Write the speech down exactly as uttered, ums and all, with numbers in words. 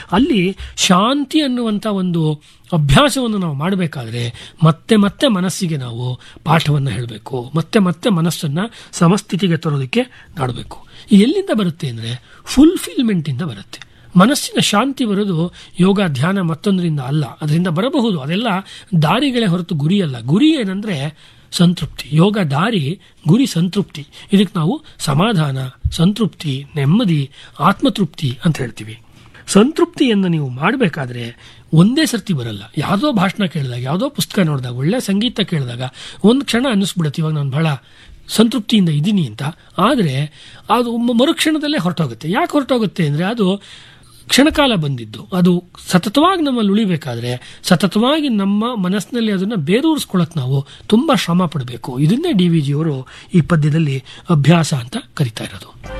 ಅಲ್ಲಿ ಶಾಂತಿ ಅನ್ನುವಂಥ ಒಂದು ಅಭ್ಯಾಸವನ್ನು ನಾವು ಮಾಡಬೇಕಾದ್ರೆ ಮತ್ತೆ ಮತ್ತೆ ಮನಸ್ಸಿಗೆ ನಾವು ಪಾಠವನ್ನು ಹೇಳಬೇಕು, ಮತ್ತೆ ಮತ್ತೆ ಮನಸ್ಸನ್ನು ಸಮಸ್ಥಿತಿಗೆ ತರೋದಕ್ಕೆ ನಾಡಬೇಕು. ಎಲ್ಲಿಂದ ಬರುತ್ತೆ ಅಂದರೆ ಫುಲ್ಫಿಲ್ಮೆಂಟಿಂದ ಬರುತ್ತೆ. ಮನಸ್ಸಿನ ಶಾಂತಿ ಬರೋದು ಯೋಗ ಧ್ಯಾನ ಮತ್ತೊಂದರಿಂದ ಅಲ್ಲ, ಅದರಿಂದ ಬರಬಹುದು, ಅದೆಲ್ಲ ದಾರಿಗಳೇ ಹೊರತು ಗುರಿಯಲ್ಲ. ಗುರಿ ಏನಂದ್ರೆ ಸಂತೃಪ್ತಿ. ಯೋಗ ದಾರಿ, ಗುರಿ ಸಂತೃಪ್ತಿ. ಇದಕ್ಕೆ ನಾವು ಸಮಾಧಾನ, ಸಂತೃಪ್ತಿ, ನೆಮ್ಮದಿ, ಆತ್ಮತೃಪ್ತಿ ಅಂತ ಹೇಳ್ತೀವಿ. ಸಂತೃಪ್ತಿಯನ್ನು ನೀವು ಮಾಡಬೇಕಾದ್ರೆ ಒಂದೇ ಸರ್ತಿ ಬರಲ್ಲ. ಯಾವುದೋ ಭಾಷಣ ಕೇಳಿದಾಗ, ಯಾವುದೋ ಪುಸ್ತಕ ನೋಡಿದಾಗ, ಒಳ್ಳೆ ಸಂಗೀತ ಕೇಳಿದಾಗ ಒಂದು ಕ್ಷಣ ಅನ್ನಿಸ್ಬಿಡುತ್ತೆ ಇವಾಗ ನಾನು ಬಹಳ ಸಂತೃಪ್ತಿಯಿಂದ ಇದ್ದೀನಿ ಅಂತ. ಆದರೆ ಅದು ಮರುಕ್ಷಣದಲ್ಲೇ ಹೊರಟೋಗುತ್ತೆ. ಯಾಕೆ ಹೊರಟೋಗುತ್ತೆ ಅಂದರೆ ಅದು ಕ್ಷಣಕಾಲ ಬಂದಿದ್ದು. ಅದು ಸತತವಾಗಿ ನಮ್ಮಲ್ಲಿ ಉಳಿಬೇಕಾದ್ರೆ ಸತತವಾಗಿ ನಮ್ಮ ಮನಸ್ಸಿನಲ್ಲಿ ಅದನ್ನು ಬೇರೂರಿಸ್ಕೊಳ್ಳೋಕೆ ನಾವು ತುಂಬ ಶ್ರಮ ಪಡಬೇಕು. ಇದನ್ನೇ ಡಿ ವಿ ಜಿಯವರು ಈ ಪದ್ಯದಲ್ಲಿ ಅಭ್ಯಾಸ ಅಂತ ಕರಿತಾ ಇರೋದು.